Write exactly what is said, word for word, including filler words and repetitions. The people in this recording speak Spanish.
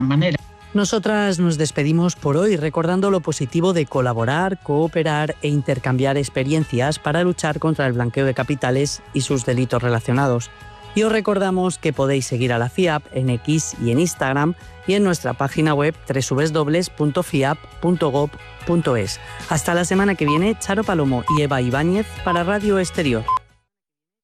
manera. Nosotras nos despedimos por hoy recordando lo positivo de colaborar, cooperar e intercambiar experiencias para luchar contra el blanqueo de capitales y sus delitos relacionados. Y os recordamos que podéis seguir a la FIAP en X y en Instagram y en nuestra página web doble u doble u doble u punto fiap punto gob punto es. Hasta la semana que viene, Charo Palomo y Eva Ibáñez para Radio Exterior.